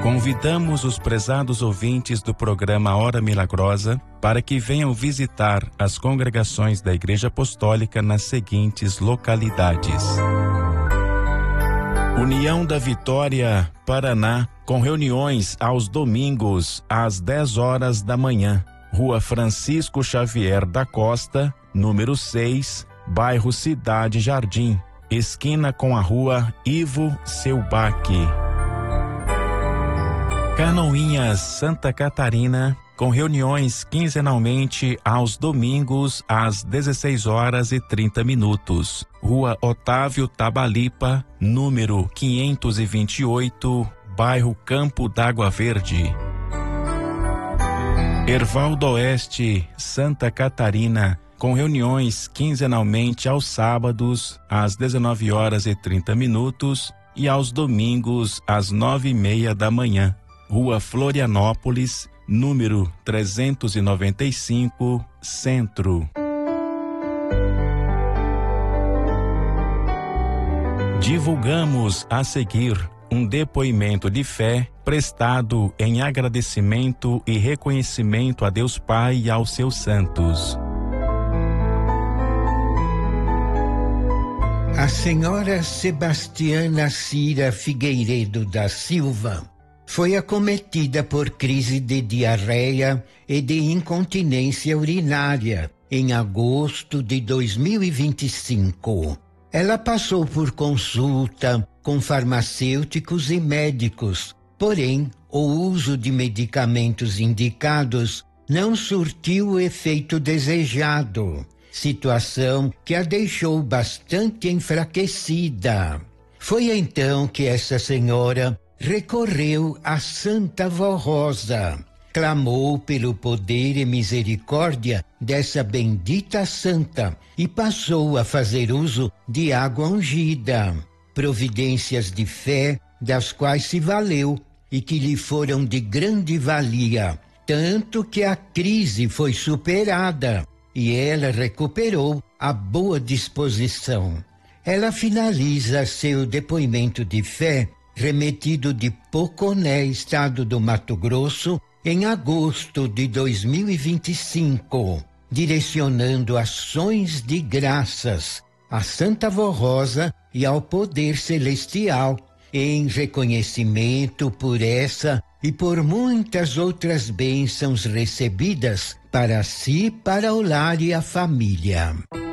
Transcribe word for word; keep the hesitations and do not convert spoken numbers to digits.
Convidamos os prezados ouvintes do programa Hora Milagrosa para que venham visitar as congregações da Igreja Apostólica nas seguintes localidades: União da Vitória, Paraná, com reuniões aos domingos às dez horas da manhã. Rua Francisco Xavier da Costa, número seis, bairro Cidade Jardim, esquina com a Rua Ivo Seubach. Canoinhas, Santa Catarina, com reuniões quinzenalmente aos domingos às dezesseis horas e trinta minutos. Rua Otávio Tabalipa, número quinhentos e vinte e oito, bairro Campo d'Água Verde. Hervaldo Oeste, Santa Catarina, com reuniões quinzenalmente aos sábados às dezenove horas e trinta minutos e aos domingos às nove e meia da manhã. Rua Florianópolis, número trezentos e noventa e cinco, Centro. Divulgamos a seguir um depoimento de fé prestado em agradecimento e reconhecimento a Deus Pai e aos seus santos. A senhora Sebastiana Cira Figueiredo da Silva foi acometida por crise de diarreia e de incontinência urinária em agosto de dois mil e vinte e cinco. Ela passou por consulta com farmacêuticos e médicos, porém, o uso de medicamentos indicados não surtiu o efeito desejado, situação que a deixou bastante enfraquecida. Foi então que essa senhora recorreu a Santa Vó Rosa, clamou pelo poder e misericórdia dessa bendita santa e passou a fazer uso de água ungida, providências de fé das quais se valeu e que lhe foram de grande valia, tanto que a crise foi superada e ela recuperou a boa disposição. Ela finaliza seu depoimento de fé remetido de Poconé, estado do Mato Grosso, em agosto de dois mil e vinte e cinco, direcionando ações de graças a Santa Vó Rosa e ao poder celestial, em reconhecimento por essa e por muitas outras bênçãos recebidas para si, para o lar e a família.